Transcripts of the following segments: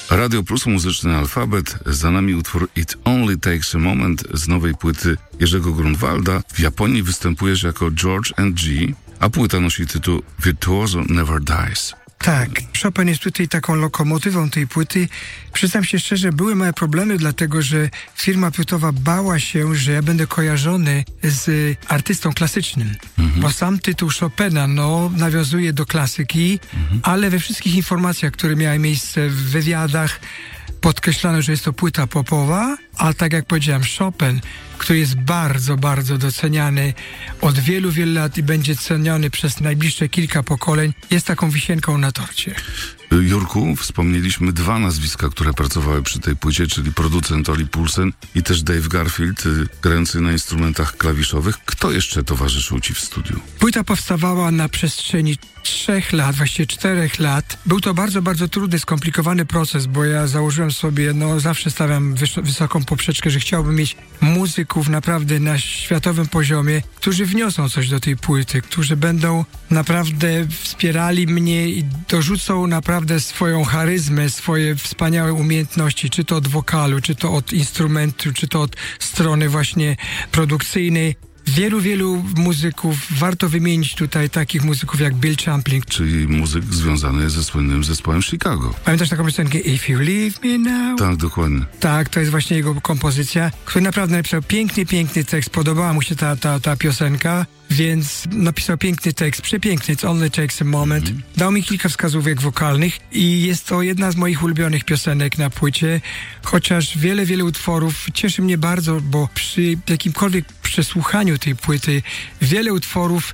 Radio Plus, muzyczny alfabet. Za nami utwór It Only Takes a Moment z nowej płyty Jerzego Grunwalda. W Japonii występujesz jako George G., a płyta nosi tytuł Virtuoso Never Dies. Tak, Chopin jest tutaj taką lokomotywą tej płyty. Przyznam się szczerze, były małe problemy, dlatego że firma płytowa bała się, że ja będę kojarzony z artystą klasycznym. Bo sam tytuł Chopina, nawiązuje do klasyki, ale we wszystkich informacjach, które miały miejsce w wywiadach, podkreślano, że jest to płyta popowa, a tak jak powiedziałem, Chopin, który jest bardzo, bardzo doceniany od wielu, wielu lat i będzie ceniony przez najbliższe kilka pokoleń, jest taką wisienką na torcie. Jurku, wspomnieliśmy dwa nazwiska, które pracowały przy tej płycie, czyli producent Oli Poulsen i też Dave Garfield, grający na instrumentach klawiszowych. Kto jeszcze towarzyszył ci w studiu? Płyta powstawała na przestrzeni 3 lat, właściwie 4 lat. Był to bardzo, bardzo trudny, skomplikowany proces, bo ja założyłem sobie, zawsze stawiam wysoką poprzeczkę, że chciałbym mieć muzyków naprawdę na światowym poziomie, którzy wniosą coś do tej płyty, którzy będą naprawdę wspierali mnie i dorzucą naprawdę swoją charyzmę, swoje wspaniałe umiejętności, czy to od wokalu, czy to od instrumentu, czy to od strony właśnie produkcyjnej. Wielu muzyków, warto wymienić tutaj takich muzyków jak Bill Champlin. Czyli muzyk związany ze słynnym zespołem Chicago. Pamiętasz taką piosenkę If You Leave Me Now? Tak, dokładnie. Tak, to jest właśnie jego kompozycja, który naprawdę napisał piękny tekst, podobała mu się ta piosenka, więc napisał piękny tekst, przepiękny, It Only Takes a Moment. Dał mi kilka wskazówek wokalnych i jest to jedna z moich ulubionych piosenek na płycie, chociaż wiele utworów cieszy mnie bardzo, bo przy jakimkolwiek przesłuchaniu tej płyty wiele utworów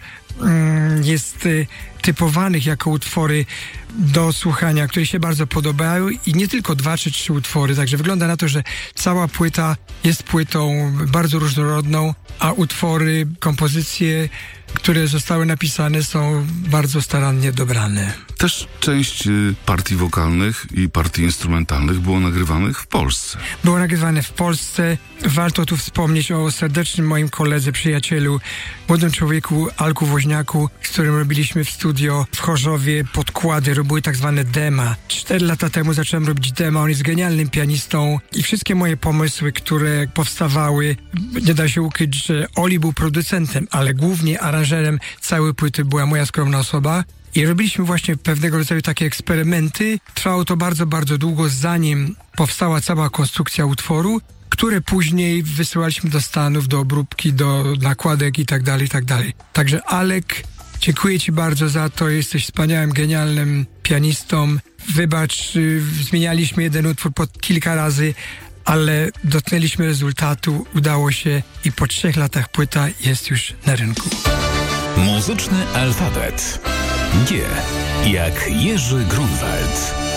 jest typowanych jako utwory do słuchania, które się bardzo podobają i nie tylko 2 czy 3 utwory, także wygląda na to, że cała płyta jest płytą bardzo różnorodną, a utwory, kompozycje, które zostały napisane, są bardzo starannie dobrane. Też część partii wokalnych i partii instrumentalnych było nagrywanych w Polsce. Było nagrywane w Polsce. Warto tu wspomnieć o serdecznym moim koledze, przyjacielu, młodym człowieku Alku Woźniaku, z którym robiliśmy w studio w Chorzowie podkłady, były tak zwane dema. 4 lata temu zacząłem robić dema, on jest genialnym pianistą i wszystkie moje pomysły, które powstawały, nie da się ukryć, że Oli był producentem, ale głównie aranżerem całej płyty była moja skromna osoba. I robiliśmy właśnie pewnego rodzaju takie eksperymenty. Trwało to bardzo, bardzo długo, zanim powstała cała konstrukcja utworu, które później wysyłaliśmy do Stanów, do obróbki, do nakładek i tak dalej, i tak dalej. Także Alek, dziękuję ci bardzo za to, jesteś wspaniałym, genialnym pianistą. Wybacz, zmienialiśmy jeden utwór po kilka razy, ale dotknęliśmy rezultatu, udało się i po 3 latach płyta jest już na rynku. Muzyczny alfabet. G jak Jerzy Grunwald.